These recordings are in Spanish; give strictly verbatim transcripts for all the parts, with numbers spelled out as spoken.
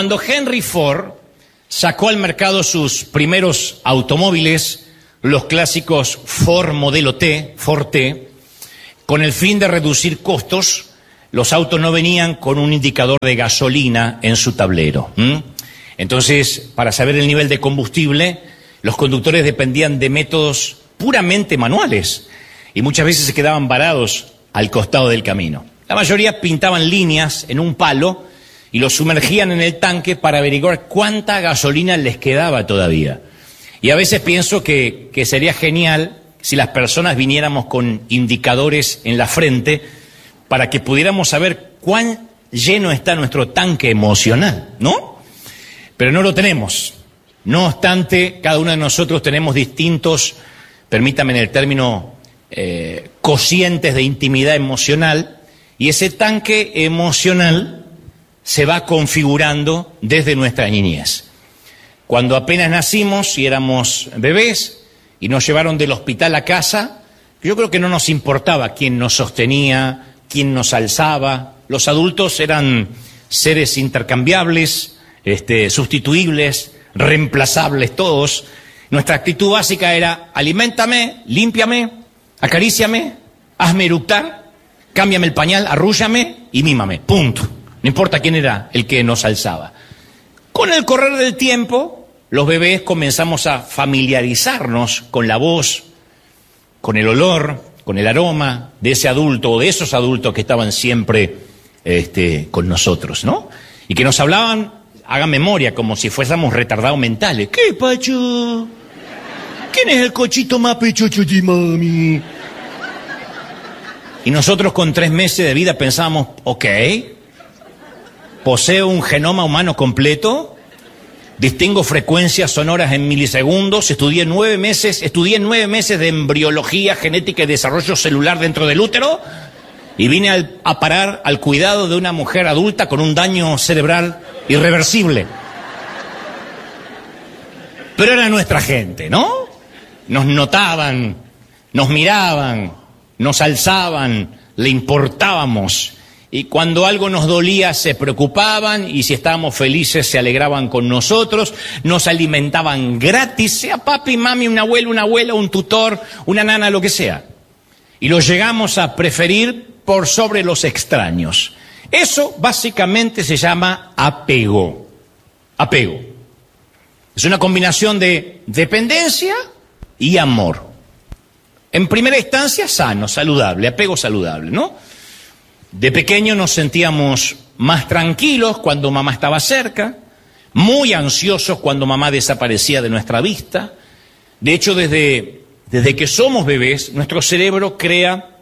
Cuando Henry Ford sacó al mercado sus primeros automóviles, los clásicos Ford Modelo T, Ford T, con el fin de reducir costos, los autos no venían con un indicador de gasolina en su tablero. ¿Mm? Entonces, para saber el nivel de combustible, los conductores dependían de métodos puramente manuales y muchas veces se quedaban varados al costado del camino. La mayoría pintaban líneas en un palo y los sumergían en el tanque para averiguar cuánta gasolina les quedaba todavía. Y a veces pienso que, que sería genial si las personas viniéramos con indicadores en la frente para que pudiéramos saber cuán lleno está nuestro tanque emocional, ¿no? Pero no lo tenemos. No obstante, cada uno de nosotros tenemos distintos, permítame en el término, eh, cocientes de intimidad emocional, y ese tanque emocional se va configurando desde nuestra niñez. Cuando apenas nacimos y éramos bebés y nos llevaron del hospital a casa, yo creo que no nos importaba quién nos sostenía, quién nos alzaba. Los adultos eran seres intercambiables, este, sustituibles, reemplazables todos. Nuestra actitud básica era: aliméntame, límpiame, acaríciame, hazme eructar, cámbiame el pañal, arrúllame y mímame. Punto. No importa quién era el que nos alzaba. Con el correr del tiempo, los bebés comenzamos a familiarizarnos con la voz, con el olor, con el aroma de ese adulto o de esos adultos que estaban siempre este, con nosotros, ¿no? Y que nos hablaban, hagan memoria, como si fuésemos retardados mentales. ¿Qué, Pacho? ¿Quién es el cochito más pechocho de mami? Y nosotros con tres meses de vida pensábamos, ok, poseo un genoma humano completo, distingo frecuencias sonoras en milisegundos, estudié nueve meses, estudié nueve meses de embriología, genética y desarrollo celular dentro del útero y vine al, a parar al cuidado de una mujer adulta con un daño cerebral irreversible. Pero era nuestra gente, ¿no? Nos notaban, nos miraban, nos alzaban, le importábamos. Y cuando algo nos dolía se preocupaban, y si estábamos felices se alegraban con nosotros, nos alimentaban gratis, sea papi, mami, un abuelo, una abuela, un tutor, una nana, lo que sea. Y los llegamos a preferir por sobre los extraños. Eso básicamente se llama apego. Apego. Es una combinación de dependencia y amor. En primera instancia, sano, saludable, apego saludable, ¿no? De pequeño nos sentíamos más tranquilos cuando mamá estaba cerca, muy ansiosos cuando mamá desaparecía de nuestra vista. De hecho, desde, desde que somos bebés, nuestro cerebro crea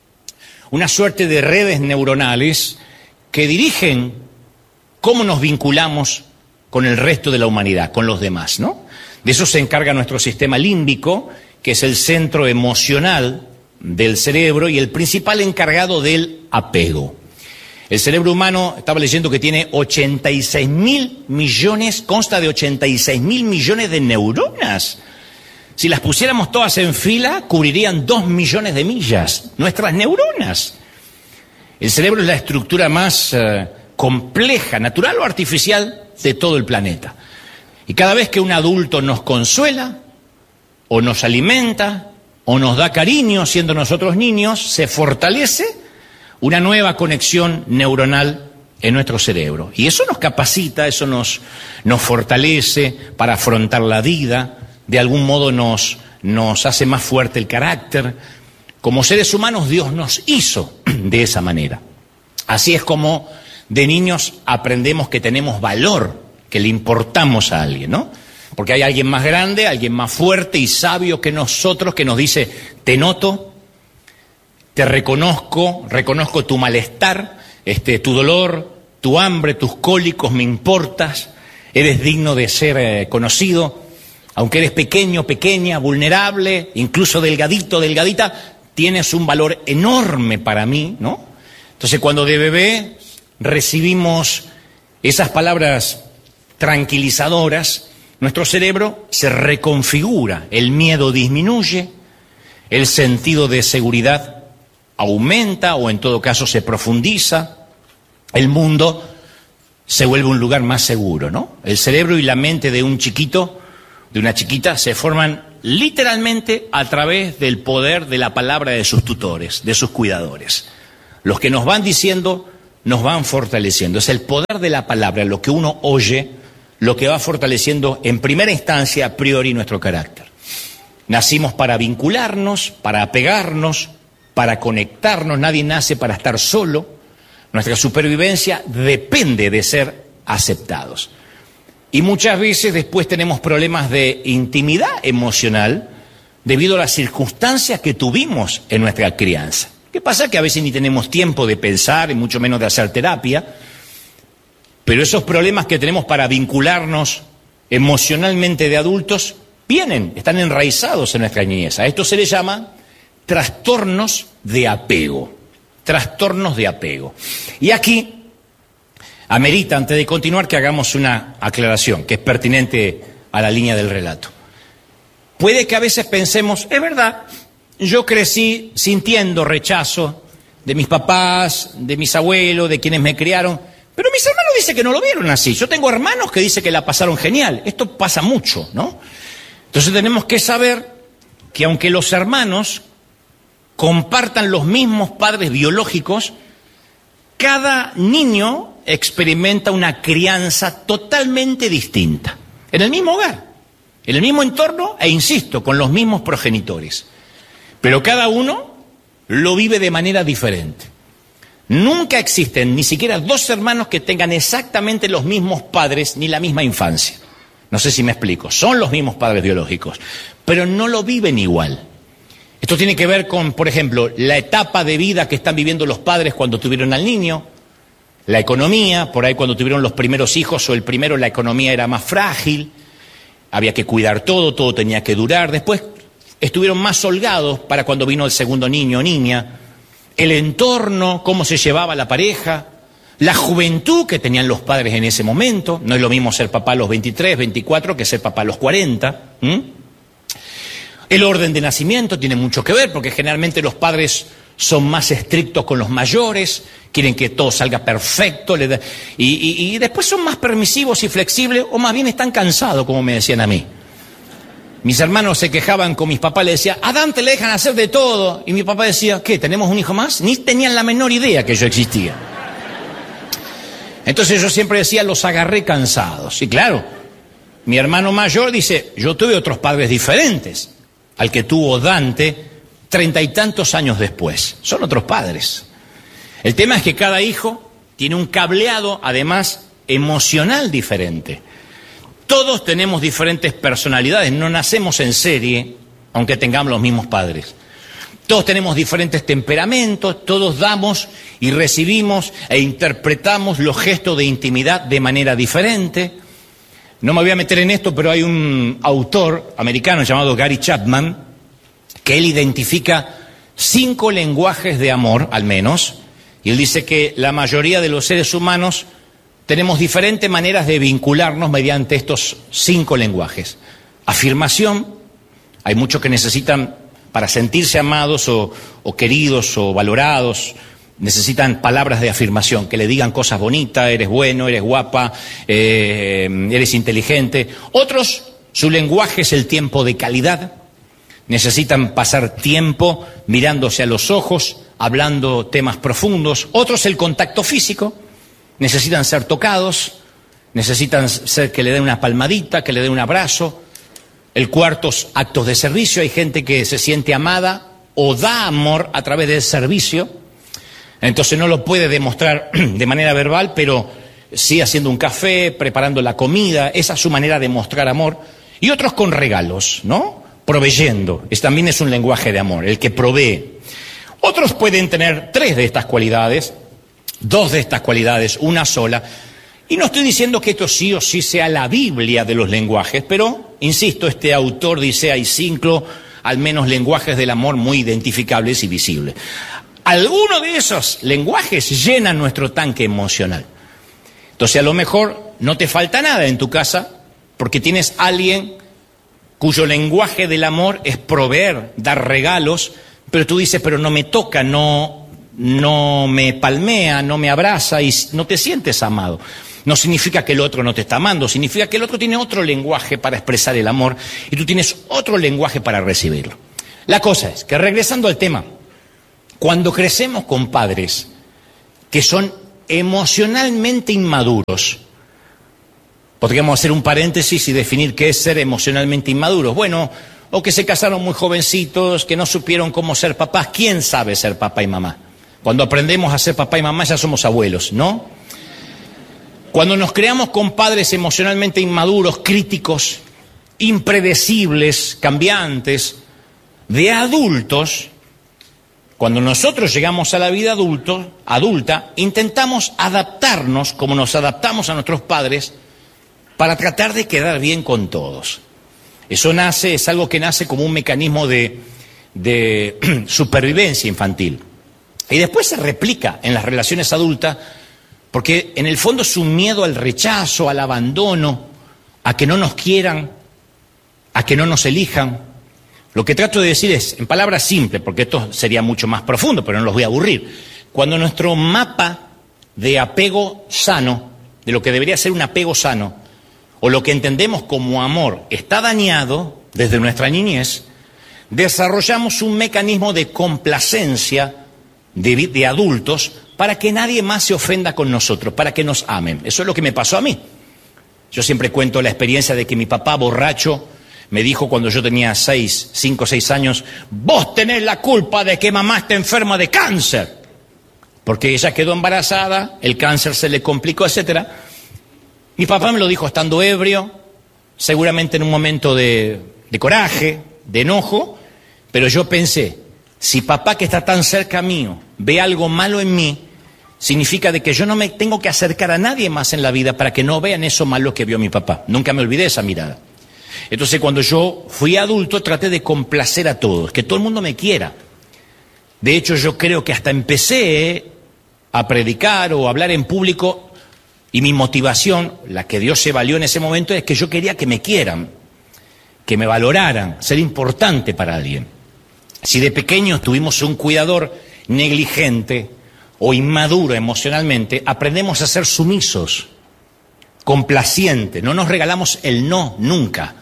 una suerte de redes neuronales que dirigen cómo nos vinculamos con el resto de la humanidad, con los demás, ¿no? De eso se encarga nuestro sistema límbico, que es el centro emocional del cerebro y el principal encargado del apego. El cerebro humano, estaba leyendo que tiene ochenta y seis mil millones, consta de ochenta y seis mil millones de neuronas. Si las pusiéramos todas en fila, cubrirían dos millones de millas, nuestras neuronas. El cerebro es la estructura más uh, compleja, natural o artificial, de todo el planeta. Y cada vez que un adulto nos consuela, o nos alimenta, o nos da cariño siendo nosotros niños, se fortalece una nueva conexión neuronal en nuestro cerebro. Y eso nos capacita, eso nos, nos fortalece para afrontar la vida, de algún modo nos, nos hace más fuerte el carácter. Como seres humanos, Dios nos hizo de esa manera. Así es como de niños aprendemos que tenemos valor, que le importamos a alguien, ¿no? Porque hay alguien más grande, alguien más fuerte y sabio que nosotros que nos dice, te noto, te reconozco, reconozco tu malestar, este, tu dolor, tu hambre, tus cólicos, me importas, eres digno de ser eh, conocido, aunque eres pequeño, pequeña, vulnerable, incluso delgadito, delgadita, tienes un valor enorme para mí, ¿no? Entonces cuando de bebé recibimos esas palabras tranquilizadoras, nuestro cerebro se reconfigura, el miedo disminuye, el sentido de seguridad aumenta o en todo caso se profundiza, el mundo se vuelve un lugar más seguro, ¿no? El cerebro y la mente de un chiquito, de una chiquita, se forman literalmente a través del poder de la palabra de sus tutores, de sus cuidadores. Los que nos van diciendo, nos van fortaleciendo. Es el poder de la palabra, lo que uno oye, lo que va fortaleciendo en primera instancia, a priori, nuestro carácter. Nacimos para vincularnos, para apegarnos, para conectarnos. Nadie nace para estar solo. Nuestra supervivencia depende de ser aceptados. Y muchas veces después tenemos problemas de intimidad emocional debido a las circunstancias que tuvimos en nuestra crianza. ¿Qué pasa? Que a veces ni tenemos tiempo de pensar y mucho menos de hacer terapia, pero esos problemas que tenemos para vincularnos emocionalmente de adultos vienen, están enraizados en nuestra niñez. A esto se le llama trastornos de apego, trastornos de apego. Y aquí amerita, antes de continuar, que hagamos una aclaración que es pertinente a la línea del relato. Puede que a veces pensemos, es verdad, yo crecí sintiendo rechazo de mis papás, de mis abuelos, de quienes me criaron, pero mis hermanos dicen que no lo vieron así. Yo tengo hermanos que dicen que la pasaron genial. Esto pasa mucho, ¿no? Entonces tenemos que saber que aunque los hermanos compartan los mismos padres biológicos, cada niño experimenta una crianza totalmente distinta, en el mismo hogar, en el mismo entorno e, insisto, con los mismos progenitores. Pero cada uno lo vive de manera diferente. Nunca existen ni siquiera dos hermanos que tengan exactamente los mismos padres ni la misma infancia. No sé si me explico, son los mismos padres biológicos, pero no lo viven igual. Esto tiene que ver con, por ejemplo, la etapa de vida que están viviendo los padres cuando tuvieron al niño, la economía, por ahí cuando tuvieron los primeros hijos o el primero la economía era más frágil, había que cuidar todo, todo tenía que durar. Después estuvieron más holgados para cuando vino el segundo niño o niña, el entorno, cómo se llevaba la pareja, la juventud que tenían los padres en ese momento. No es lo mismo ser papá a los veintitrés, veinticuatro que ser papá a los cuarenta. ¿Mm? El orden de nacimiento tiene mucho que ver porque generalmente los padres son más estrictos con los mayores, quieren que todo salga perfecto, le da, y, y, y después son más permisivos y flexibles, o más bien están cansados, como me decían a mí. Mis hermanos se quejaban con mis papás, le decía, a Dante le dejan hacer de todo, y mi papá decía, ¿qué, tenemos un hijo más? Ni tenían la menor idea que yo existía. Entonces yo siempre decía, los agarré cansados. Y claro, mi hermano mayor dice, yo tuve otros padres diferentes al que tuvo Dante treinta y tantos años después. Son otros padres. El tema es que cada hijo tiene un cableado, además, emocional diferente. Todos tenemos diferentes personalidades, no nacemos en serie, aunque tengamos los mismos padres. Todos tenemos diferentes temperamentos, todos damos y recibimos e interpretamos los gestos de intimidad de manera diferente. No me voy a meter en esto, pero hay un autor americano llamado Gary Chapman, que él identifica cinco lenguajes de amor, al menos, y él dice que la mayoría de los seres humanos tenemos diferentes maneras de vincularnos mediante estos cinco lenguajes. Afirmación, hay muchos que necesitan, para sentirse amados o, o queridos o valorados, necesitan palabras de afirmación, que le digan cosas bonitas, eres bueno, eres guapa, eh, eres inteligente. Otros, su lenguaje es el tiempo de calidad, necesitan pasar tiempo mirándose a los ojos, hablando temas profundos. Otros, el contacto físico, necesitan ser tocados, necesitan ser que le den una palmadita, que le den un abrazo. El cuarto, actos de servicio. Hay gente que se siente amada o da amor a través del servicio. Entonces no lo puede demostrar de manera verbal, pero sí haciendo un café, preparando la comida. Esa es su manera de mostrar amor. Y otros con regalos, ¿no? Proveyendo. Es, también es un lenguaje de amor, el que provee. Otros pueden tener tres de estas cualidades, dos de estas cualidades, una sola. Y no estoy diciendo que esto sí o sí sea la Biblia de los lenguajes, pero, insisto, este autor dice hay cinco, al menos, lenguajes del amor muy identificables y visibles. Algunos de esos lenguajes llenan nuestro tanque emocional. Entonces, a lo mejor no te falta nada en tu casa porque tienes a alguien cuyo lenguaje del amor es proveer, dar regalos, pero tú dices, pero no me toca, no, no me palmea, no me abraza y no te sientes amado. No significa que el otro no te está amando, significa que el otro tiene otro lenguaje para expresar el amor y tú tienes otro lenguaje para recibirlo. La cosa es que, regresando al tema, cuando crecemos con padres que son emocionalmente inmaduros, podríamos hacer un paréntesis y definir qué es ser emocionalmente inmaduros. Bueno, o que se casaron muy jovencitos, que no supieron cómo ser papás. ¿Quién sabe ser papá y mamá? Cuando aprendemos a ser papá y mamá ya somos abuelos, ¿no? Cuando nos creamos con padres emocionalmente inmaduros, críticos, impredecibles, cambiantes, de adultos, cuando nosotros llegamos a la vida adulto, adulta, intentamos adaptarnos como nos adaptamos a nuestros padres para tratar de quedar bien con todos. Eso nace, es algo que nace como un mecanismo de, de supervivencia infantil. Y después se replica en las relaciones adultas, porque en el fondo es un miedo al rechazo, al abandono, a que no nos quieran, a que no nos elijan. Lo que trato de decir es, en palabras simples, porque esto sería mucho más profundo, pero no los voy a aburrir. Cuando nuestro mapa de apego sano, de lo que debería ser un apego sano, o lo que entendemos como amor, está dañado desde nuestra niñez, desarrollamos un mecanismo de complacencia de, de adultos para que nadie más se ofenda con nosotros, para que nos amen. Eso es lo que me pasó a mí. Yo siempre cuento la experiencia de que mi papá borracho me dijo cuando yo tenía seis, cinco o seis años, vos tenés la culpa de que mamá esté enferma de cáncer. Porque ella quedó embarazada, el cáncer se le complicó, etcétera. Mi papá me lo dijo estando ebrio, seguramente en un momento de, de coraje, de enojo, pero yo pensé, si papá que está tan cerca mío ve algo malo en mí, significa de que yo no me tengo que acercar a nadie más en la vida para que no vean eso malo que vio mi papá. Nunca me olvidé esa mirada. Entonces cuando yo fui adulto traté de complacer a todos, que todo el mundo me quiera. De hecho yo creo que hasta empecé a predicar o a hablar en público y mi motivación, la que Dios se valió en ese momento, es que yo quería que me quieran, que me valoraran, ser importante para alguien. Si de pequeños tuvimos un cuidador negligente o inmaduro emocionalmente, aprendemos a ser sumisos, complacientes, no nos regalamos el no nunca.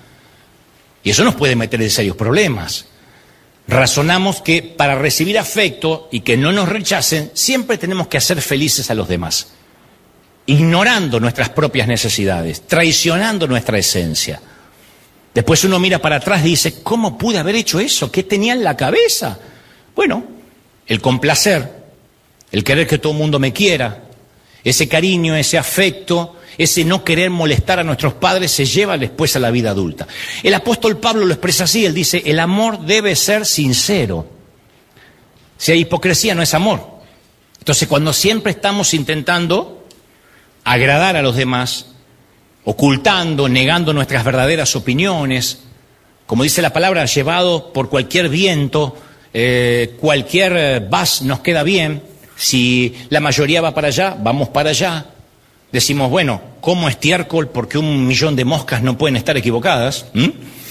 Y eso nos puede meter en serios problemas. Razonamos que para recibir afecto y que no nos rechacen, siempre tenemos que hacer felices a los demás, ignorando nuestras propias necesidades, traicionando nuestra esencia. Después uno mira para atrás y dice, ¿cómo pude haber hecho eso? ¿Qué tenía en la cabeza? Bueno, el complacer, el querer que todo el mundo me quiera, ese cariño, ese afecto, ese no querer molestar a nuestros padres se lleva después a la vida adulta. El apóstol Pablo lo expresa así, él dice, el amor debe ser sincero. Si hay hipocresía no es amor. Entonces cuando siempre estamos intentando agradar a los demás, ocultando, negando nuestras verdaderas opiniones, como dice la palabra, llevado por cualquier viento, eh, cualquier vas nos queda bien, si la mayoría va para allá, vamos para allá. Decimos, bueno, como estiércol porque un millón de moscas no pueden estar equivocadas. ¿Mm?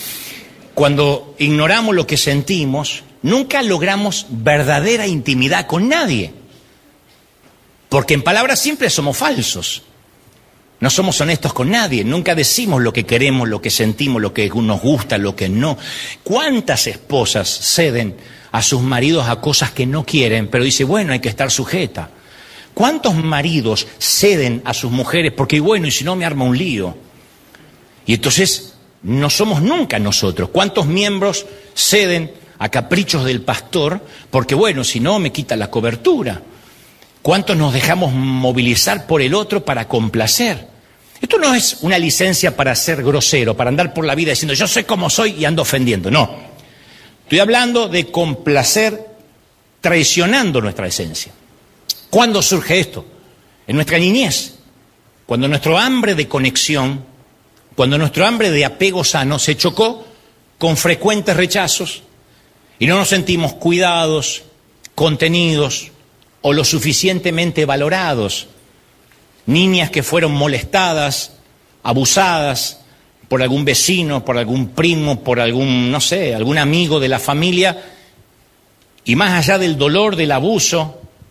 Cuando ignoramos lo que sentimos, nunca logramos verdadera intimidad con nadie. Porque en palabras simples somos falsos. No somos honestos con nadie, nunca decimos lo que queremos, lo que sentimos, lo que nos gusta, lo que no. ¿Cuántas esposas ceden a sus maridos a cosas que no quieren, pero dice, bueno, hay que estar sujeta? ¿Cuántos maridos ceden a sus mujeres porque, bueno, y si no me arma un lío? Y entonces no somos nunca nosotros. ¿Cuántos miembros ceden a caprichos del pastor porque, bueno, si no me quita la cobertura? ¿Cuántos nos dejamos movilizar por el otro para complacer? Esto no es una licencia para ser grosero, para andar por la vida diciendo yo sé cómo soy y ando ofendiendo. No. Estoy hablando de complacer traicionando nuestra esencia. ¿Cuándo surge esto? En nuestra niñez. Cuando nuestro hambre de conexión, cuando nuestro hambre de apego sano se chocó con frecuentes rechazos y no nos sentimos cuidados, contenidos o lo suficientemente valorados. Niñas que fueron molestadas, abusadas por algún vecino, por algún primo, por algún, no sé, algún amigo de la familia. Y más allá del dolor del abuso,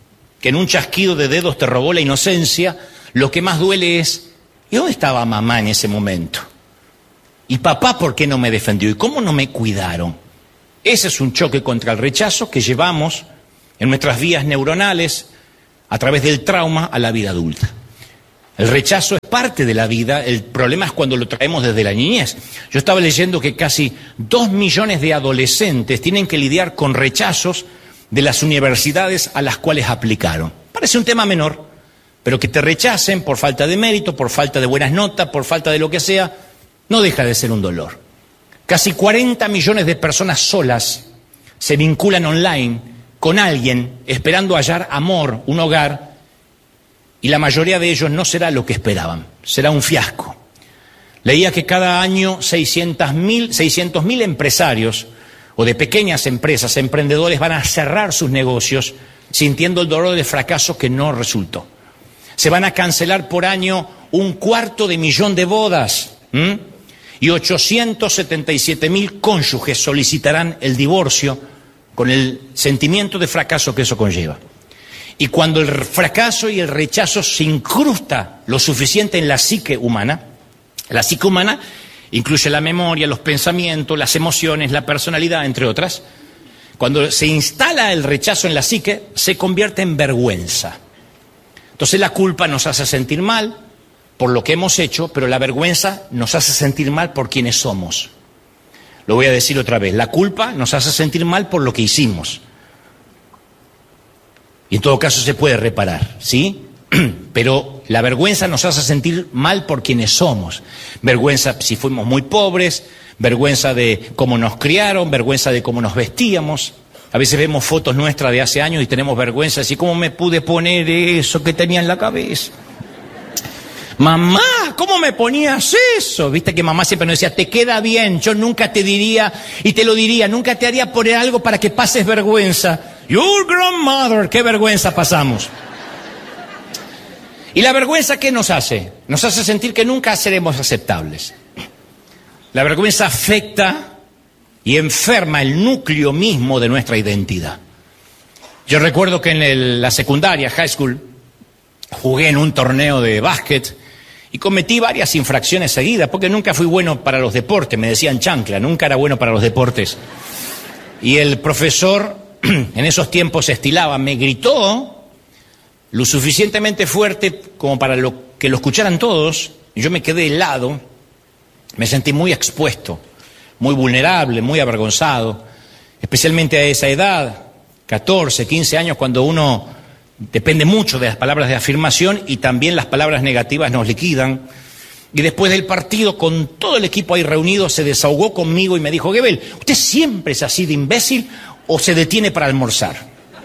que en un chasquido de dedos te robó la inocencia, lo que más duele es, ¿y dónde estaba mamá en ese momento? ¿Y papá por qué no me defendió? ¿Y cómo no me cuidaron? Ese es un choque contra el rechazo que llevamos en nuestras vías neuronales a través del trauma a la vida adulta. El rechazo es parte de la vida, el problema es cuando lo traemos desde la niñez. Yo estaba leyendo que casi dos millones de adolescentes tienen que lidiar con rechazos de las universidades a las cuales aplicaron. Parece un tema menor, pero que te rechacen por falta de mérito, por falta de buenas notas, por falta de lo que sea, no deja de ser un dolor. Casi cuarenta millones de personas solas se vinculan online con alguien esperando hallar amor, un hogar, y la mayoría de ellos no será lo que esperaban, será un fiasco. Leía que cada año seiscientos mil empresarios o de pequeñas empresas, emprendedores, van a cerrar sus negocios sintiendo el dolor del fracaso que no resultó. Se van a cancelar por año un cuarto de millón de bodas, ¿m? y ochocientos setenta y siete mil cónyuges solicitarán el divorcio con el sentimiento de fracaso que eso conlleva. Y cuando el fracaso y el rechazo se incrusta lo suficiente en la psique humana, la psique humana incluye la memoria, los pensamientos, las emociones, la personalidad, entre otras. Cuando se instala el rechazo en la psique, se convierte en vergüenza. Entonces la culpa nos hace sentir mal por lo que hemos hecho, pero la vergüenza nos hace sentir mal por quienes somos. Lo voy a decir otra vez, la culpa nos hace sentir mal por lo que hicimos. Y en todo caso se puede reparar, ¿sí? Pero la vergüenza nos hace sentir mal por quienes somos. Vergüenza si fuimos muy pobres, vergüenza de cómo nos criaron, vergüenza de cómo nos vestíamos. A veces vemos fotos nuestras de hace años y tenemos vergüenza, así como me pude poner eso que tenía en la cabeza. Mamá, ¿cómo me ponías eso? Viste que mamá siempre nos decía, te queda bien, yo nunca te diría, y te lo diría, nunca te haría poner algo para que pases vergüenza. Your grandmother, qué vergüenza pasamos. ¿Y la vergüenza qué nos hace? Nos hace sentir que nunca seremos aceptables. La vergüenza afecta y enferma el núcleo mismo de nuestra identidad. Yo recuerdo que en el, la secundaria, high school, jugué en un torneo de básquet y cometí varias infracciones seguidas, porque nunca fui bueno para los deportes, me decían chancla, nunca era bueno para los deportes. Y el profesor, en esos tiempos se estilaba, me gritó lo suficientemente fuerte como para lo, que lo escucharan todos, y yo me quedé helado, me sentí muy expuesto, muy vulnerable, muy avergonzado, especialmente a esa edad, catorce, quince años, cuando uno depende mucho de las palabras de afirmación y también las palabras negativas nos liquidan. Y después del partido, con todo el equipo ahí reunido, se desahogó conmigo y me dijo, Gebel, ¿usted siempre es así de imbécil o se detiene para almorzar?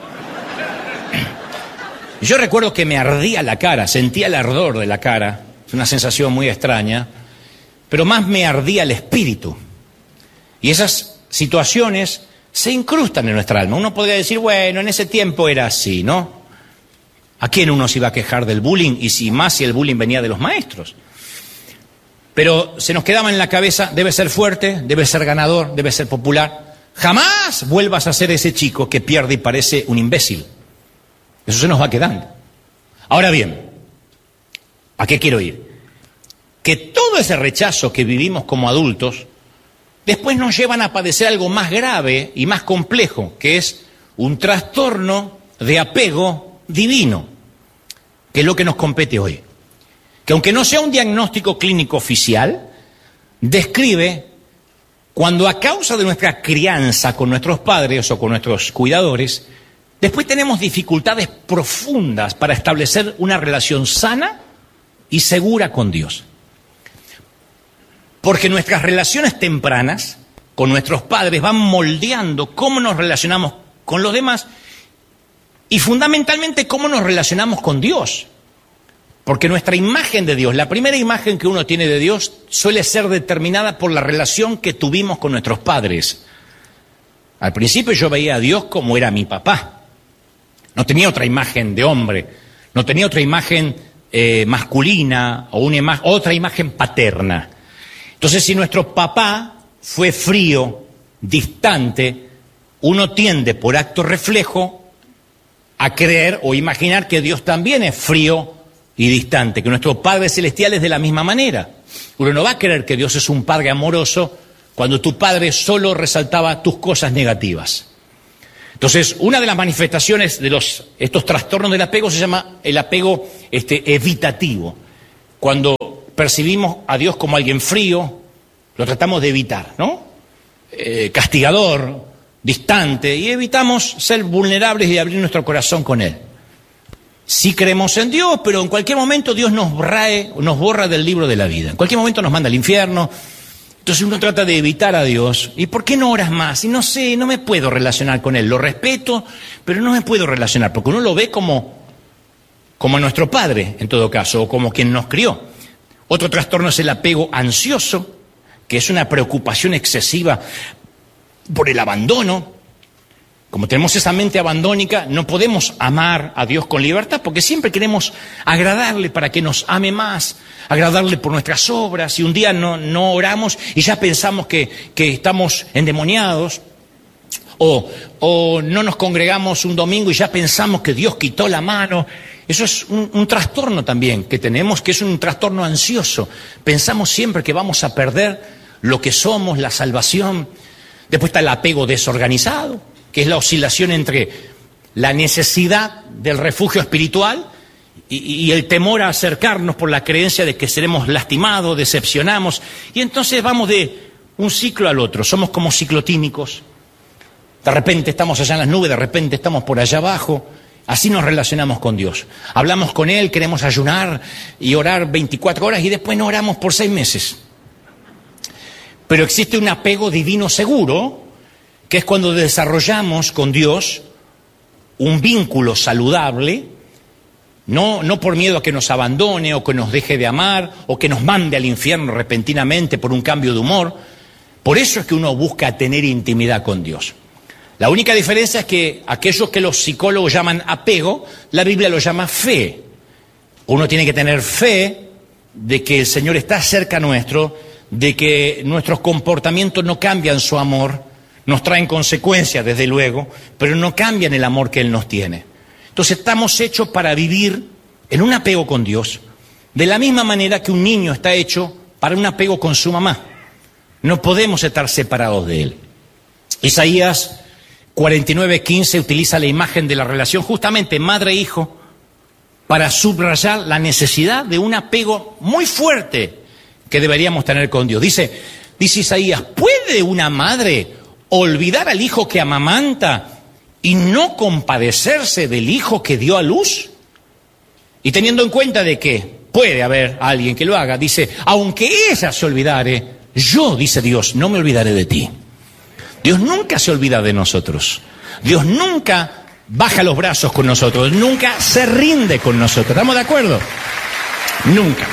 Yo recuerdo que me ardía la cara, sentía el ardor de la cara, es una sensación muy extraña, pero más me ardía el espíritu. Y esas situaciones se incrustan en nuestra alma. Uno podría decir, bueno, en ese tiempo era así, ¿no? ¿A quién uno se iba a quejar del bullying? Y si más si el bullying venía de los maestros. Pero se nos quedaba en la cabeza, debe ser fuerte, debe ser ganador, debe ser popular. Jamás vuelvas a ser ese chico que pierde y parece un imbécil. Eso se nos va quedando. Ahora bien, ¿a qué quiero ir? Que todo ese rechazo que vivimos como adultos, después nos llevan a padecer algo más grave y más complejo, que es un trastorno de apego divino, que es lo que nos compete hoy. Que aunque no sea un diagnóstico clínico oficial, describe cuando a causa de nuestra crianza con nuestros padres o con nuestros cuidadores, después tenemos dificultades profundas para establecer una relación sana y segura con Dios. Porque nuestras relaciones tempranas con nuestros padres van moldeando cómo nos relacionamos con los demás y fundamentalmente cómo nos relacionamos con Dios. Porque nuestra imagen de Dios, la primera imagen que uno tiene de Dios, suele ser determinada por la relación que tuvimos con nuestros padres. Al principio yo veía a Dios como era mi papá. No tenía otra imagen de hombre, no tenía otra imagen eh, masculina o una ima- otra imagen paterna. Entonces, si nuestro papá fue frío, distante, uno tiende por acto reflejo a creer o imaginar que Dios también es frío y distante, que nuestro Padre Celestial es de la misma manera. Uno no va a creer que Dios es un Padre amoroso cuando tu Padre solo resaltaba tus cosas negativas. Entonces, una de las manifestaciones de los, estos trastornos del apego se llama el apego este, evitativo. Cuando percibimos a Dios como alguien frío, lo tratamos de evitar, ¿no? Eh, castigador, distante, y evitamos ser vulnerables y abrir nuestro corazón con Él. Sí creemos en Dios, pero en cualquier momento Dios nos borra, nos borra del libro de la vida. En cualquier momento nos manda al infierno. Entonces uno trata de evitar a Dios. ¿Y por qué no oras más? Y no sé, no me puedo relacionar con Él. Lo respeto, pero no me puedo relacionar, porque uno lo ve como, como nuestro padre, en todo caso, o como quien nos crió. Otro trastorno es el apego ansioso, que es una preocupación excesiva por el abandono. Como tenemos esa mente abandónica, no podemos amar a Dios con libertad, porque siempre queremos agradarle para que nos ame más, agradarle por nuestras obras, y un día no, no oramos y ya pensamos que, que estamos endemoniados, o, o no nos congregamos un domingo y ya pensamos que Dios quitó la mano. Eso es un, un trastorno también que tenemos, que es un trastorno ansioso. Pensamos siempre que vamos a perder lo que somos, la salvación. Después está el apego desorganizado, que es la oscilación entre la necesidad del refugio espiritual y, y el temor a acercarnos por la creencia de que seremos lastimados, decepcionamos, y entonces vamos de un ciclo al otro, somos como ciclotímicos. De repente estamos allá en las nubes, de repente estamos por allá abajo. Así nos relacionamos con Dios. Hablamos con Él, queremos ayunar y orar veinticuatro horas y después no oramos por seis meses. Pero existe un apego divino seguro, que es cuando desarrollamos con Dios un vínculo saludable, no, no por miedo a que nos abandone o que nos deje de amar o que nos mande al infierno repentinamente por un cambio de humor. Por eso es que uno busca tener intimidad con Dios. La única diferencia es que aquellos que los psicólogos llaman apego, la Biblia lo llama fe. Uno tiene que tener fe de que el Señor está cerca nuestro, de que nuestros comportamientos no cambian su amor, nos traen consecuencias desde luego, pero no cambian el amor que Él nos tiene. Entonces estamos hechos para vivir en un apego con Dios, de la misma manera que un niño está hecho para un apego con su mamá. No podemos estar separados de Él. Isaías cuarenta y nueve quince utiliza la imagen de la relación justamente madre-hijo para subrayar la necesidad de un apego muy fuerte que deberíamos tener con Dios. Dice, dice Isaías, ¿puede una madre olvidar al hijo que amamanta y no compadecerse del hijo que dio a luz? Y teniendo en cuenta de que puede haber alguien que lo haga, dice, aunque ella se olvidare, yo, dice Dios, no me olvidaré de ti. Dios nunca se olvida de nosotros. Dios nunca baja los brazos con nosotros. Nunca se rinde con nosotros. ¿Estamos de acuerdo? Nunca.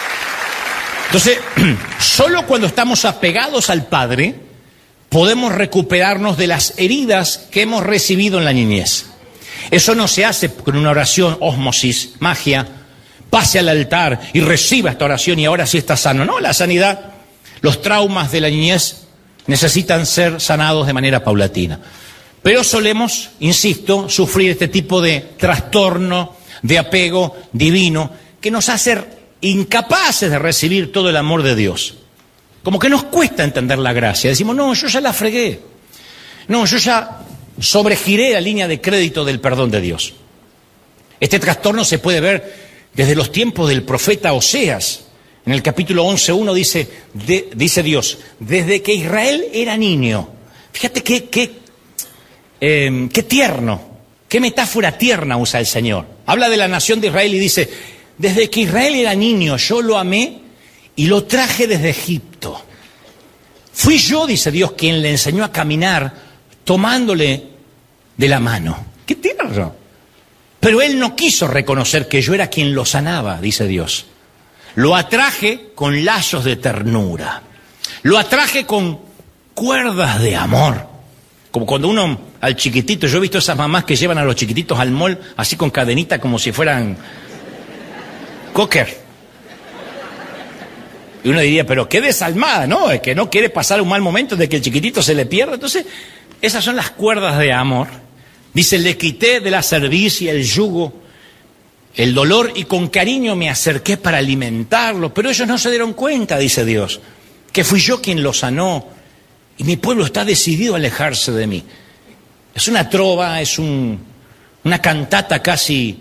Entonces, solo cuando estamos apegados al Padre, podemos recuperarnos de las heridas que hemos recibido en la niñez. Eso no se hace con una oración, ósmosis, magia, pase al altar y reciba esta oración y ahora sí está sano. No, la sanidad, los traumas de la niñez necesitan ser sanados de manera paulatina. Pero solemos, insisto, sufrir este tipo de trastorno, de apego divino, que nos hace incapaces de recibir todo el amor de Dios. Como que nos cuesta entender la gracia. Decimos, no, yo ya la fregué. No, yo ya sobregiré la línea de crédito del perdón de Dios. Este trastorno se puede ver desde los tiempos del profeta Oseas. En el capítulo once uno dice, de, dice Dios, desde que Israel era niño. Fíjate qué, qué, eh, qué tierno, qué metáfora tierna usa el Señor. Habla de la nación de Israel y dice, desde que Israel era niño yo lo amé y lo traje desde Egipto. Fui yo, dice Dios, quien le enseñó a caminar tomándole de la mano. ¡Qué tierno! Pero él no quiso reconocer que yo era quien lo sanaba, dice Dios. Lo atraje con lazos de ternura. Lo atraje con cuerdas de amor. Como cuando uno al chiquitito, yo he visto esas mamás que llevan a los chiquititos al mall así con cadenita como si fueran cocker. Y uno diría, pero qué desalmada, ¿no? Es que no quiere pasar un mal momento de que el chiquitito se le pierda. Entonces, esas son las cuerdas de amor Dice, le quité de la cerviz y el yugo, el dolor, y con cariño me acerqué para alimentarlo. Pero ellos no se dieron cuenta, dice Dios, que fui yo quien lo sanó. Y mi pueblo está decidido a alejarse de mí. Es una trova, es un, una cantata casi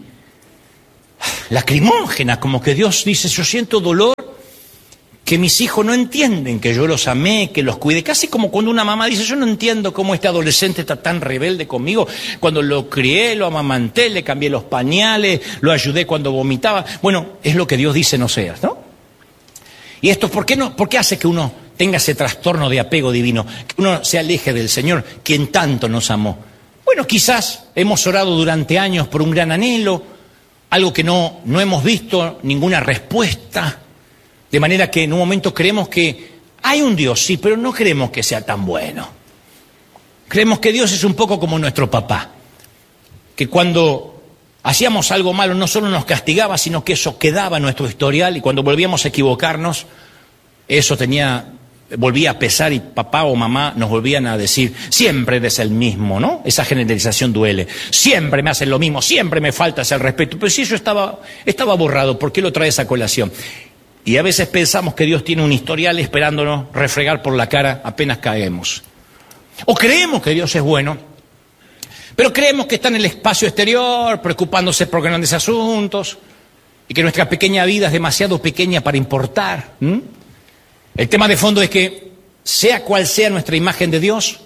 lacrimógena, como que Dios dice, yo siento dolor, que mis hijos no entienden que yo los amé, que los cuide. Casi como cuando una mamá dice, yo no entiendo cómo este adolescente está tan rebelde conmigo. Cuando lo crié, lo amamanté, le cambié los pañales, lo ayudé cuando vomitaba. Bueno, es lo que Dios dice no seas, ¿no? Y esto, ¿por qué no? ¿Por qué hace que uno tenga ese trastorno de apego divino? Que uno se aleje del Señor, quien tanto nos amó. Bueno, quizás hemos orado durante años por un gran anhelo, algo que no, no hemos visto ninguna respuesta. De manera que en un momento creemos que hay un Dios, sí, pero no creemos que sea tan bueno. Creemos que Dios es un poco como nuestro papá, que cuando hacíamos algo malo no solo nos castigaba, sino que eso quedaba en nuestro historial, y cuando volvíamos a equivocarnos, eso tenía, volvía a pesar, y papá o mamá nos volvían a decir, siempre eres el mismo, ¿no? Esa generalización duele. Siempre me hacen lo mismo, siempre me faltas el respeto. Pero si eso estaba, estaba borrado, ¿por qué lo traes a colación? Y a veces pensamos que Dios tiene un historial esperándonos refregar por la cara apenas caemos. O creemos que Dios es bueno, pero creemos que está en el espacio exterior, preocupándose por grandes asuntos, y que nuestra pequeña vida es demasiado pequeña para importar. ¿Mm? El tema de fondo es que, sea cual sea nuestra imagen de Dios,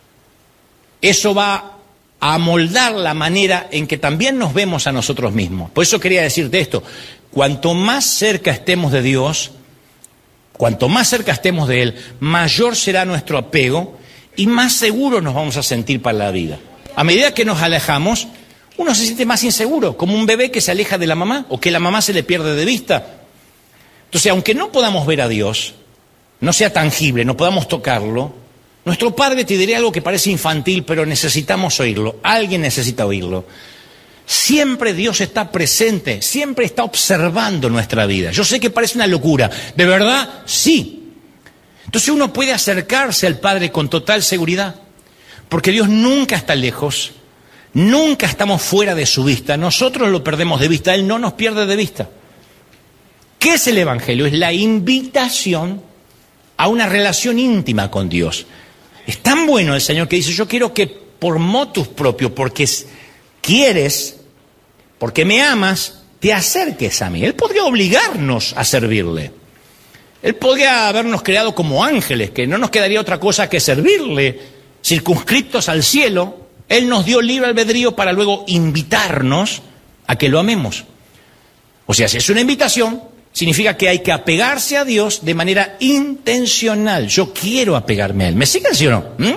eso va a amoldar la manera en que también nos vemos a nosotros mismos. Por eso quería decirte esto. Cuanto más cerca estemos de Dios, cuanto más cerca estemos de Él, mayor será nuestro apego y más seguros nos vamos a sentir para la vida. A medida que nos alejamos, uno se siente más inseguro, como un bebé que se aleja de la mamá o que la mamá se le pierde de vista. Entonces, aunque no podamos ver a Dios, no sea tangible, no podamos tocarlo, nuestro Padre te dirá algo que parece infantil, pero necesitamos oírlo. Alguien necesita oírlo. Siempre Dios está presente, siempre está observando nuestra vida. Yo sé que parece una locura, ¿de verdad? Sí. Entonces uno puede acercarse al Padre con total seguridad, porque Dios nunca está lejos, nunca estamos fuera de su vista, nosotros lo perdemos de vista, Él no nos pierde de vista. ¿Qué es el Evangelio? Es la invitación a una relación íntima con Dios. Es tan bueno el Señor que dice, yo quiero que por motus propio, porque quieres, porque me amas, te acerques a mí. Él podría obligarnos a servirle. Él podría habernos creado como ángeles, que no nos quedaría otra cosa que servirle, circunscriptos al cielo. Él nos dio libre albedrío para luego invitarnos a que lo amemos. O sea, si es una invitación, significa que hay que apegarse a Dios de manera intencional. Yo quiero apegarme a Él. ¿Me siguen, sí o no? ¿Mm?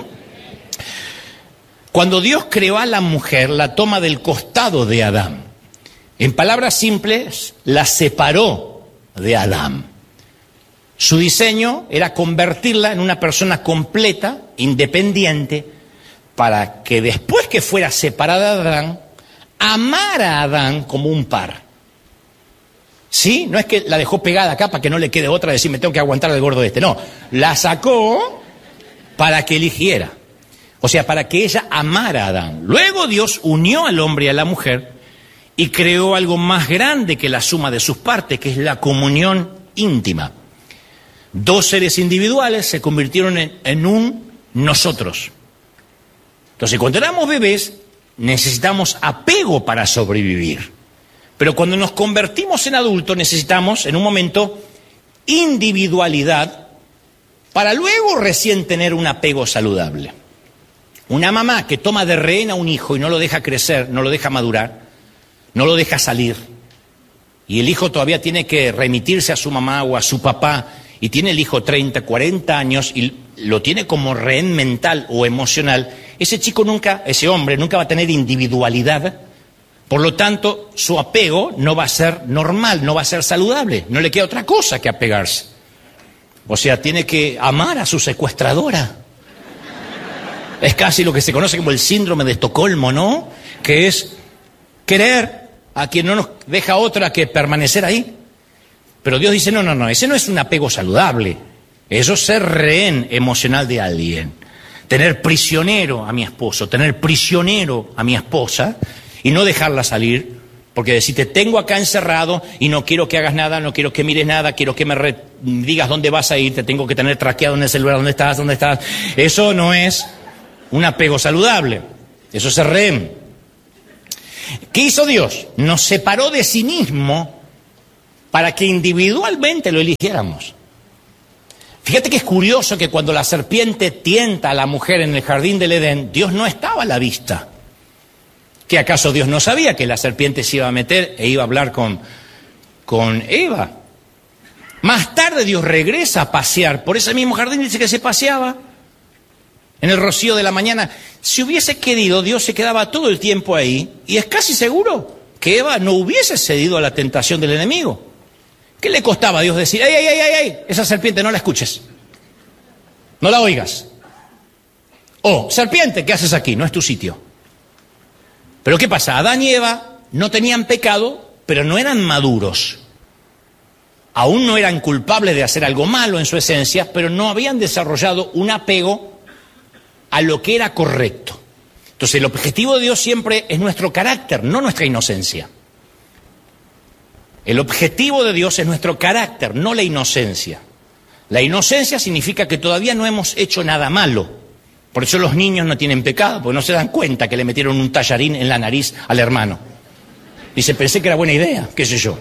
Cuando Dios creó a la mujer, la toma del costado de Adán. En palabras simples, la separó de Adán. Su diseño era convertirla en una persona completa, independiente, para que después que fuera separada de Adán, amara a Adán como un par. ¿Sí? No es que la dejó pegada acá para que no le quede otra, decir, me tengo que aguantar el gordo de este. No, la sacó para que eligiera. O sea, para que ella amara a Adán. Luego Dios unió al hombre y a la mujer y creó algo más grande que la suma de sus partes, que es la comunión íntima. Dos seres individuales se convirtieron en, en un nosotros. Entonces, cuando éramos bebés, necesitamos apego para sobrevivir. Pero cuando nos convertimos en adultos, necesitamos, en un momento, individualidad para luego recién tener un apego saludable. Una mamá que toma de rehén a un hijo y no lo deja crecer, no lo deja madurar, no lo deja salir, y el hijo todavía tiene que remitirse a su mamá o a su papá, y tiene el hijo treinta, cuarenta años y lo tiene como rehén mental o emocional, ese chico nunca, ese hombre nunca va a tener individualidad, por lo tanto su apego no va a ser normal, no va a ser saludable, no le queda otra cosa que apegarse. O sea, tiene que amar a su secuestradora. Es casi lo que se conoce como el síndrome de Estocolmo, ¿no? Que es querer a quien no nos deja otra que permanecer ahí. Pero Dios dice, no, no, no, ese no es un apego saludable. Eso es ser rehén emocional de alguien. tener prisionero a mi esposo, tener prisionero a mi esposa y no dejarla salir, porque decir, te tengo acá encerrado y no quiero que hagas nada, no quiero que mires nada, quiero que me re- digas dónde vas a ir, te tengo que tener traqueado en el celular, dónde estás, dónde estás. Eso no es un apego saludable, eso es rehén. ¿Qué hizo Dios? Nos separó de sí mismo para que individualmente lo eligiéramos. Fíjate que es curioso que cuando la serpiente tienta a la mujer en el jardín del Edén, Dios no estaba a la vista. ¿Que acaso Dios no sabía que la serpiente se iba a meter e iba a hablar con, con Eva? Más tarde Dios regresa a pasear por ese mismo jardín, dice que se paseaba en el rocío de la mañana. Si hubiese querido, Dios se quedaba todo el tiempo ahí y es casi seguro que Eva no hubiese cedido a la tentación del enemigo. ¿Qué le costaba a Dios decir, ¡ay, ay, ay, ay, ay! Esa serpiente no la escuches, no la oigas? O, serpiente, ¿qué haces aquí? No es tu sitio. Pero ¿qué pasa? Adán y Eva no tenían pecado, pero no eran maduros. Aún no eran culpables de hacer algo malo en su esencia, pero no habían desarrollado un apego a lo que era correcto. Entonces el objetivo de Dios siempre es nuestro carácter, no nuestra inocencia. El objetivo de Dios es nuestro carácter, no la inocencia. La inocencia significa que todavía no hemos hecho nada malo. Por eso los niños no tienen pecado, porque no se dan cuenta que le metieron un tallarín en la nariz al hermano. Dice, pensé que era buena idea, qué sé yo.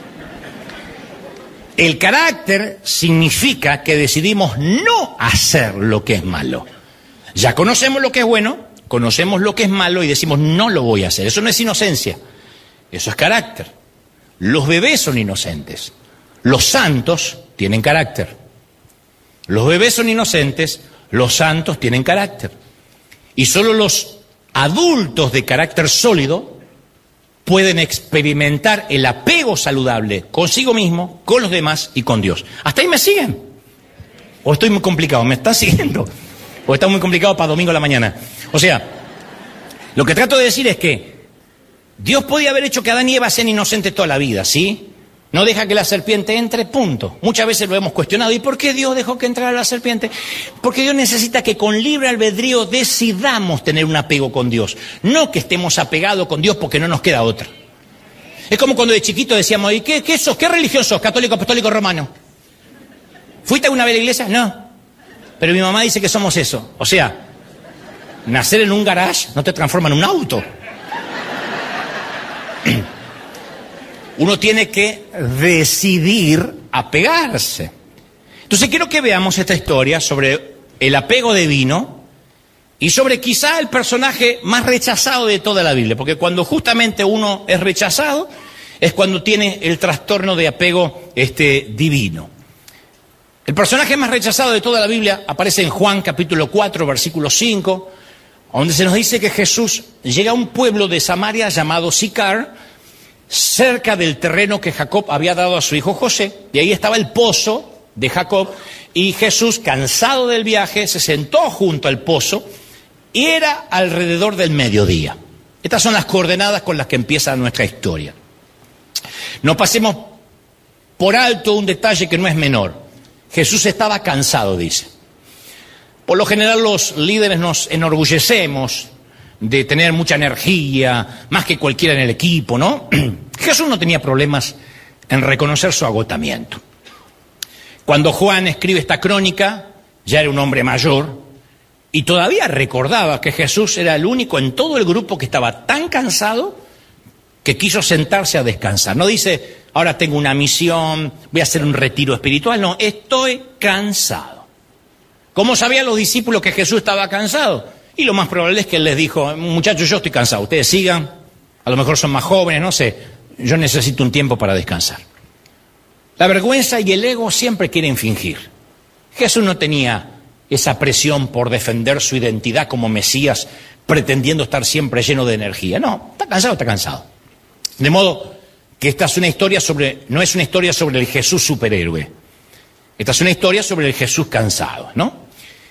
El carácter significa que decidimos no hacer lo que es malo. Ya conocemos lo que es bueno, conocemos lo que es malo y decimos, no lo voy a hacer. Eso no es inocencia, eso es carácter. Los bebés son inocentes, los santos tienen carácter. Los bebés son inocentes, los santos tienen carácter. Y solo los adultos de carácter sólido pueden experimentar el apego saludable consigo mismo, con los demás y con Dios. ¿Hasta ahí me siguen? ¿O estoy muy complicado? ¿Me están siguiendo? ¿O está muy complicado para domingo a la mañana? O sea, lo que trato de decir es que Dios podía haber hecho que Adán y Eva sean inocentes toda la vida, ¿sí? No deja que la serpiente entre, punto. Muchas veces lo hemos cuestionado. ¿Y por qué Dios dejó que entrara la serpiente? Porque Dios necesita que con libre albedrío decidamos tener un apego con Dios. No que estemos apegados con Dios porque no nos queda otra. Es como cuando de chiquito decíamos, ¿y qué, qué sos? ¿Qué religión sos? ¿Católico, apostólico, romano? ¿Fuiste alguna vez a la iglesia? No. Pero mi mamá dice que somos eso. O sea, nacer en un garage no te transforma en un auto. Uno tiene que decidir apegarse. Entonces quiero que veamos esta historia sobre el apego divino y sobre quizá el personaje más rechazado de toda la Biblia, porque cuando justamente uno es rechazado es cuando tiene el trastorno de apego este, divino. El personaje más rechazado de toda la Biblia aparece en Juan capítulo cuatro, versículo cinco, donde se nos dice que Jesús llega a un pueblo de Samaria llamado Sicar, cerca del terreno que Jacob había dado a su hijo José, y ahí estaba el pozo de Jacob, y Jesús, cansado del viaje, se sentó junto al pozo, y era alrededor del mediodía. Estas son las coordenadas con las que empieza nuestra historia. No pasemos por alto un detalle que no es menor. Jesús estaba cansado, dice. Por lo general los líderes nos enorgullecemos de tener mucha energía, más que cualquiera en el equipo, ¿no? Jesús no tenía problemas en reconocer su agotamiento. Cuando Juan escribe esta crónica, ya era un hombre mayor, y todavía recordaba que Jesús era el único en todo el grupo que estaba tan cansado que quiso sentarse a descansar. No dice, ahora tengo una misión, voy a hacer un retiro espiritual, no, estoy cansado. ¿Cómo sabían los discípulos que Jesús estaba cansado? Y lo más probable es que él les dijo, muchachos, yo estoy cansado, ustedes sigan, a lo mejor son más jóvenes, no sé, yo necesito un tiempo para descansar. La vergüenza y el ego siempre quieren fingir. Jesús no tenía esa presión por defender su identidad como Mesías, pretendiendo estar siempre lleno de energía. No, está cansado, está cansado. De modo que esta es una historia sobre, no es una historia sobre el Jesús superhéroe. Esta es una historia sobre el Jesús cansado, ¿no?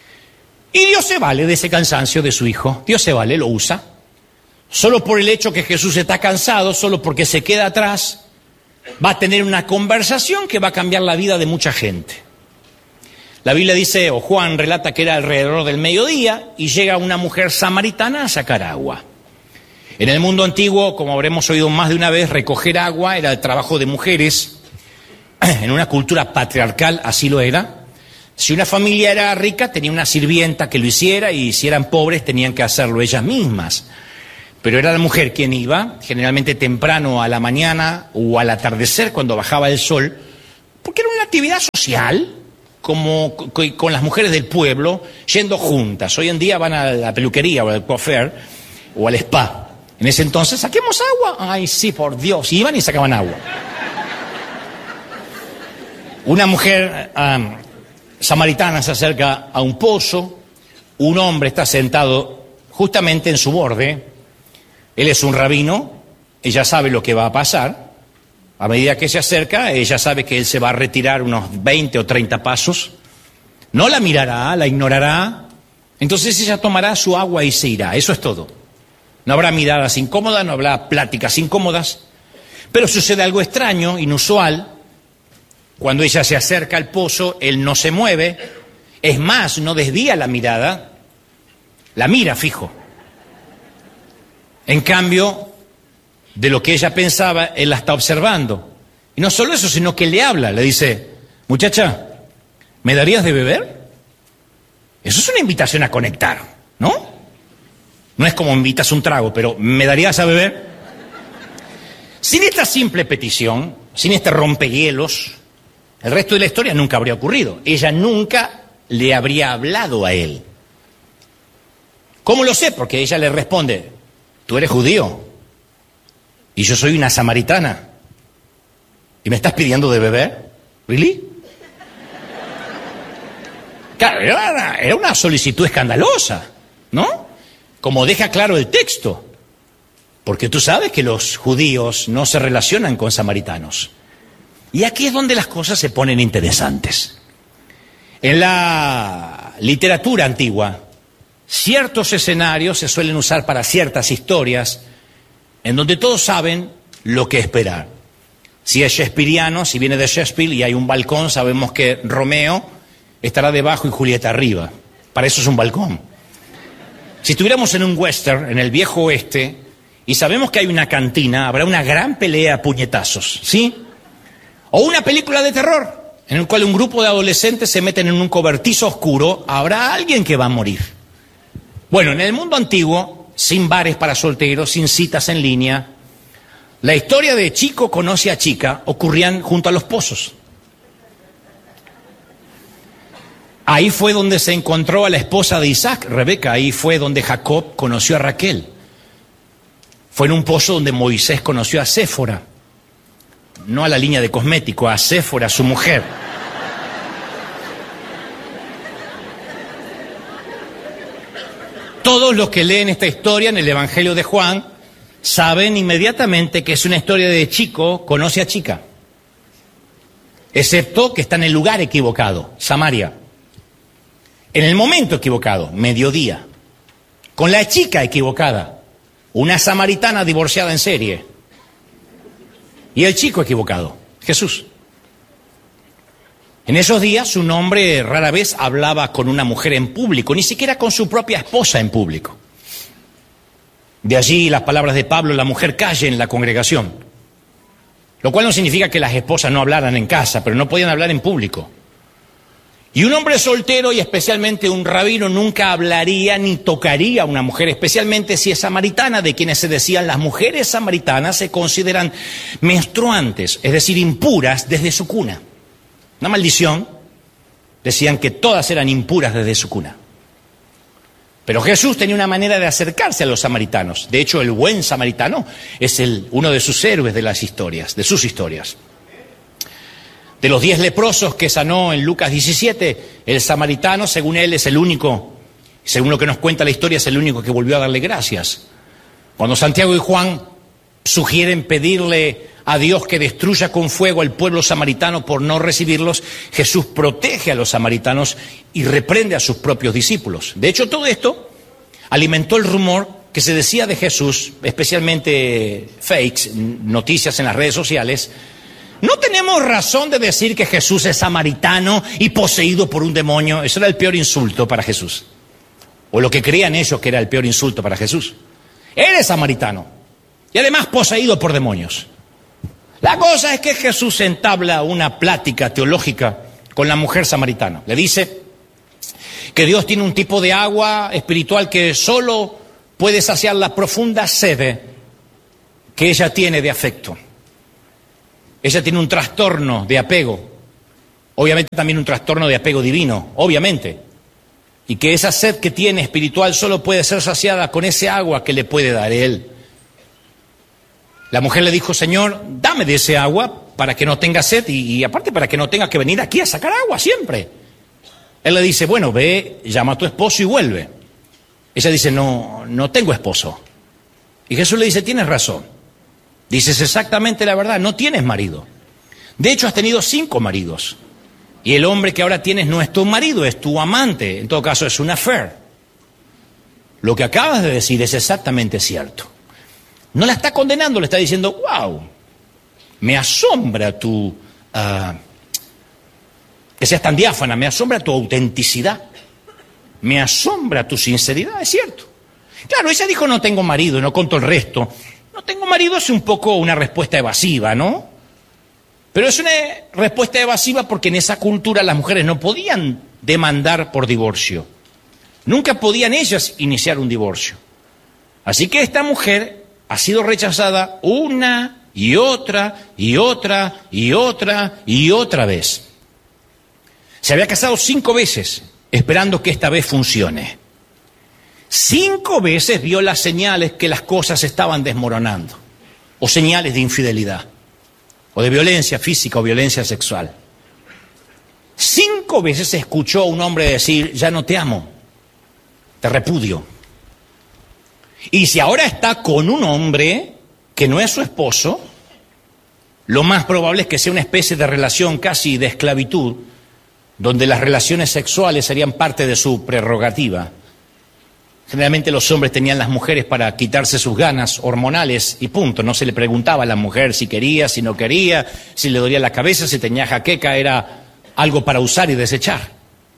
Y Dios se vale de ese cansancio de su hijo. Dios se vale, lo usa. Solo por el hecho que Jesús está cansado, solo porque se queda atrás, va a tener una conversación que va a cambiar la vida de mucha gente. La Biblia dice, o Juan relata que era alrededor del mediodía y llega una mujer samaritana a sacar agua. En el mundo antiguo, como habremos oído más de una vez, recoger agua era el trabajo de mujeres. En una cultura patriarcal así lo era. Si una familia era rica, tenía una sirvienta que lo hiciera, y si eran pobres, tenían que hacerlo ellas mismas. Pero era la mujer quien iba, generalmente temprano a la mañana o al atardecer, cuando bajaba el sol, porque era una actividad social, como con las mujeres del pueblo, yendo juntas. Hoy en día van a la peluquería o al coiffeur o al spa. En ese entonces, ¿saquemos agua? Ay, sí, por Dios. Y iban y sacaban agua. Una mujer um, samaritana se acerca a un pozo. Un hombre está sentado justamente en su borde. Él es un rabino. Ella sabe lo que va a pasar. A medida que se acerca, ella sabe que él se va a retirar unos veinte o treinta pasos. No la mirará, la ignorará. Entonces ella tomará su agua y se irá. Eso es todo. No habrá miradas incómodas, no habrá pláticas incómodas. Pero sucede algo extraño, inusual. Cuando ella se acerca al pozo, él no se mueve. Es más, no desvía la mirada. La mira fijo. En cambio, de lo que ella pensaba, él la está observando. Y no solo eso, sino que le habla, le dice, muchacha, ¿me darías de beber? Eso es una invitación a conectar, ¿no? No es como invitas un trago, pero ¿me darías a beber? Sin esta simple petición, sin este rompehielos, el resto de la historia nunca habría ocurrido. Ella nunca le habría hablado a él. ¿Cómo lo sé? Porque ella le responde, tú eres judío y yo soy una samaritana y me estás pidiendo de beber. ¿Really? Claro, era una, era una solicitud escandalosa, ¿no? Como deja claro el texto, porque tú sabes que los judíos no se relacionan con samaritanos. Y aquí es donde las cosas se ponen interesantes. En la literatura antigua, ciertos escenarios se suelen usar para ciertas historias, en donde todos saben lo que esperar. Si es shakespeariano, si viene de Shakespeare y hay un balcón, sabemos que Romeo estará debajo y Julieta arriba. Para eso es un balcón. Si estuviéramos en un western, en el viejo oeste, y sabemos que hay una cantina, habrá una gran pelea a puñetazos, ¿sí? O una película de terror, en el cual un grupo de adolescentes se meten en un cobertizo oscuro, habrá alguien que va a morir. Bueno, en el mundo antiguo, sin bares para solteros, sin citas en línea, la historia de chico conoce a chica ocurrían junto a los pozos. Ahí fue donde se encontró a la esposa de Isaac, Rebeca. Ahí fue donde Jacob conoció a Raquel. Fue en un pozo donde Moisés conoció a Séfora. No a la línea de cosmético, a Séfora, su mujer. Todos los que leen esta historia en el Evangelio de Juan saben inmediatamente que es una historia de chico conoce a chica. Excepto que está en el lugar equivocado, Samaria. En el momento equivocado, mediodía, con la chica equivocada, una samaritana divorciada en serie, y el chico equivocado, Jesús. En esos días un hombre rara vez hablaba con una mujer en público, ni siquiera con su propia esposa en público. De allí las palabras de Pablo, la mujer calle en la congregación, lo cual no significa que las esposas no hablaran en casa, pero no podían hablar en público. Y un hombre soltero, y especialmente un rabino, nunca hablaría ni tocaría a una mujer, especialmente si es samaritana, de quienes se decían las mujeres samaritanas se consideran menstruantes, es decir, impuras desde su cuna. Una maldición, decían que todas eran impuras desde su cuna. Pero Jesús tenía una manera de acercarse a los samaritanos. De hecho, el buen samaritano es el, uno de sus héroes de las historias, de sus historias. De los diez leprosos que sanó en Lucas diecisiete, el samaritano, según él, es el único, según lo que nos cuenta la historia, es el único que volvió a darle gracias. Cuando Santiago y Juan sugieren pedirle a Dios que destruya con fuego al pueblo samaritano por no recibirlos, Jesús protege a los samaritanos y reprende a sus propios discípulos. De hecho, todo esto alimentó el rumor que se decía de Jesús, especialmente fakes, noticias en las redes sociales, no tenemos razón de decir que Jesús es samaritano y poseído por un demonio. Eso era el peor insulto para Jesús. O lo que creían ellos que era el peor insulto para Jesús. Él es samaritano y además poseído por demonios. La cosa es que Jesús entabla una plática teológica con la mujer samaritana. Le dice que Dios tiene un tipo de agua espiritual que solo puede saciar la profunda sed que ella tiene de afecto. Ella tiene un trastorno de apego, obviamente también un trastorno de apego divino, obviamente. Y que esa sed que tiene espiritual solo puede ser saciada con ese agua que le puede dar Él. La mujer le dijo, Señor, dame de ese agua para que no tenga sed y, y aparte para que no tenga que venir aquí a sacar agua siempre. Él le dice, bueno, ve, llama a tu esposo y vuelve. Ella dice, no, no tengo esposo. Y Jesús le dice, tienes razón. Dices exactamente la verdad, no tienes marido. De hecho, has tenido cinco maridos. Y el hombre que ahora tienes no es tu marido, es tu amante. En todo caso, es un affair. Lo que acabas de decir es exactamente cierto. No la está condenando, le está diciendo, wow, me asombra tu, uh, que seas tan diáfana, me asombra tu autenticidad, me asombra tu sinceridad, es cierto. Claro, ella dijo, no tengo marido, no contó el resto. No tengo marido es un poco una respuesta evasiva, ¿no? Pero es una respuesta evasiva porque en esa cultura las mujeres no podían demandar por divorcio. Nunca podían ellas iniciar un divorcio. Así que esta mujer ha sido rechazada una y otra y otra y otra y otra vez. Se había casado cinco veces esperando que esta vez funcione. Cinco veces vio las señales que las cosas se estaban desmoronando, o señales de infidelidad, o de violencia física o violencia sexual. Cinco veces escuchó a un hombre decir, ya no te amo, te repudio. Y si ahora está con un hombre que no es su esposo, lo más probable es que sea una especie de relación casi de esclavitud, donde las relaciones sexuales serían parte de su prerrogativa. Generalmente los hombres tenían las mujeres para quitarse sus ganas hormonales y punto. No se le preguntaba a la mujer si quería, si no quería, si le dolía la cabeza, si tenía jaqueca, era algo para usar y desechar.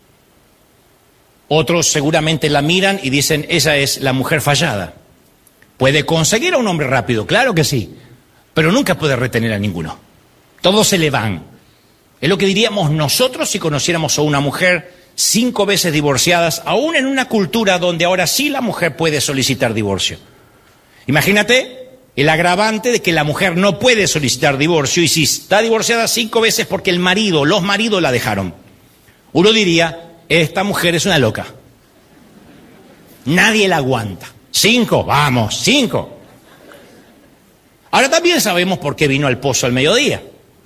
Otros seguramente la miran y dicen, esa es la mujer fallada. Puede conseguir a un hombre rápido, claro que sí, pero nunca puede retener a ninguno. Todos se le van. Es lo que diríamos nosotros si conociéramos a una mujer cinco veces divorciadas, aún en una cultura donde ahora sí la mujer puede solicitar divorcio. Imagínate el agravante de que la mujer no puede solicitar divorcio y si está divorciada cinco veces porque el marido, los maridos la dejaron. Uno diría, esta mujer es una loca. Nadie la aguanta. Cinco, vamos, cinco. Ahora también sabemos por qué vino al pozo al mediodía.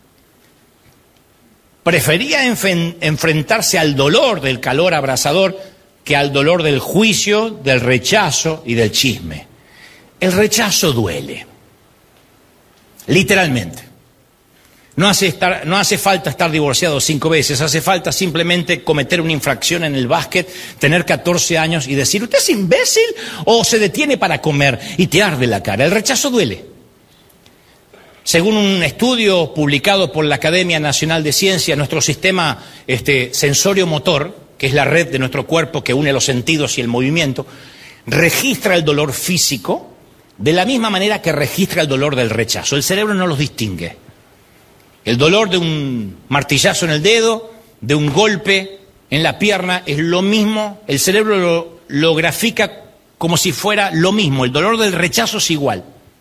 Prefería enf- enfrentarse al dolor del calor abrasador que al dolor del juicio, del rechazo y del chisme. El rechazo duele, literalmente. No hace, estar, no hace falta estar divorciado cinco veces, hace falta simplemente cometer una infracción en el básquet, tener catorce años y decir, ¿usted es imbécil o se detiene para comer y te arde la cara? El rechazo duele. Según un estudio publicado por la Academia Nacional de Ciencias, nuestro sistema este, sensorio-motor, que es la red de nuestro cuerpo que une los sentidos y el movimiento, registra el dolor físico de la misma manera que registra el dolor del rechazo. El cerebro no los distingue. El dolor de un martillazo en el dedo, de un golpe en la pierna, es lo mismo. El cerebro lo, lo grafica como si fuera lo mismo. El dolor del rechazo es igual.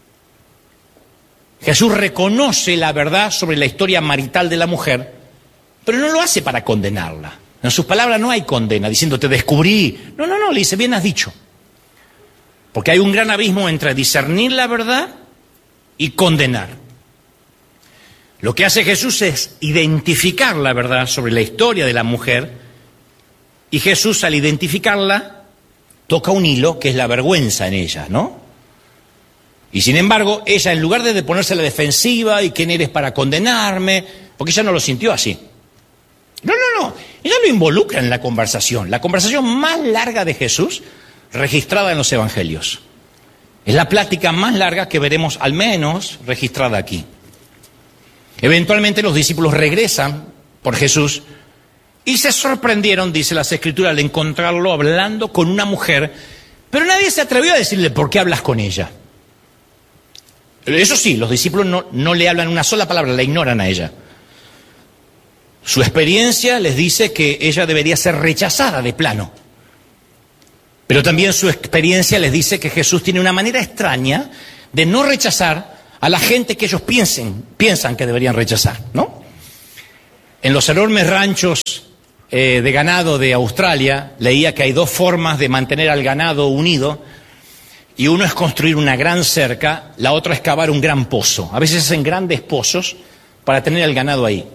Jesús reconoce la verdad sobre la historia marital de la mujer, pero no lo hace para condenarla. En sus palabras no hay condena, diciendo te descubrí. No, no, no, le dice bien has dicho. Porque hay un gran abismo entre discernir la verdad y condenar. Lo que hace Jesús es identificar la verdad sobre la historia de la mujer y Jesús al identificarla toca un hilo que es la vergüenza en ella, ¿no? Y sin embargo, ella en lugar de ponerse a la defensiva y quién eres para condenarme, porque ella no lo sintió así. No, no, no, ella lo involucra en la conversación, la conversación más larga de Jesús registrada en los evangelios. Es la plática más larga que veremos al menos registrada aquí. Eventualmente los discípulos regresan por Jesús y se sorprendieron, dice las Escrituras, al encontrarlo hablando con una mujer, pero nadie se atrevió a decirle, ¿por qué hablas con ella? Eso sí, los discípulos no, no le hablan una sola palabra, la ignoran a ella. Su experiencia les dice que ella debería ser rechazada de plano. Pero también su experiencia les dice que Jesús tiene una manera extraña de no rechazar a la gente que ellos piensen, piensan que deberían rechazar, ¿no? En los enormes ranchos eh, de ganado de Australia, leía que hay dos formas de mantener al ganado unido, y uno es construir una gran cerca, la otra es cavar un gran pozo. A veces hacen grandes pozos para tener al ganado ahí.